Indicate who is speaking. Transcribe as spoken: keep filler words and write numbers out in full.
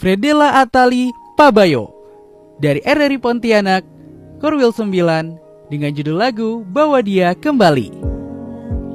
Speaker 1: Fredela Atali Pabayo. Dari R R I Pontianak, Korwil sembilan dengan judul lagu Bawa Dia Kembali.